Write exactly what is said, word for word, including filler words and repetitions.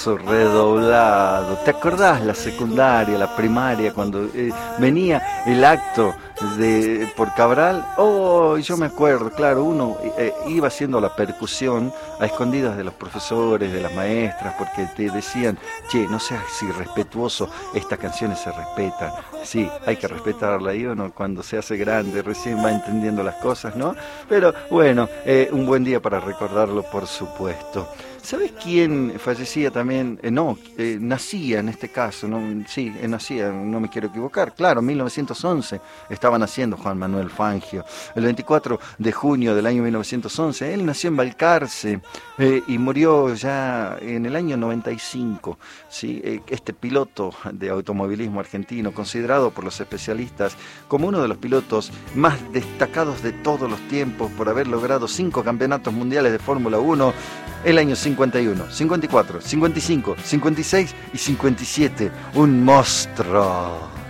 redoblado. ¿Te acordás la secundaria, la primaria, cuando eh, venía el acto de por Cabral? Oh, yo me acuerdo, claro, uno eh, iba haciendo la percusión a escondidas de los profesores, de las maestras, porque te decían, che, no seas irrespetuoso, estas canciones se respetan. Sí, hay que respetarla, y uno cuando se hace grande recién va entendiendo las cosas, ¿no? Pero bueno, eh, un buen día para recordarlo, por supuesto. ¿Sabes quién fallecía también? Eh, no, eh, nacía en este caso, no, sí, eh, nacía, no me quiero equivocar, claro, en mil novecientos once estaba naciendo Juan Manuel Fangio. El veinticuatro de junio del año mil novecientos once, él nació en Balcarce eh, y murió ya en el año noventa y cinco. ¿Sí? Eh, este piloto de automovilismo argentino, considerado por los especialistas como uno de los pilotos más destacados de todos los tiempos por haber logrado cinco campeonatos mundiales de Fórmula uno, el año cincuenta y uno, cincuenta y cuatro, cincuenta y cinco, cincuenta y seis y cincuenta y siete. Un monstruo.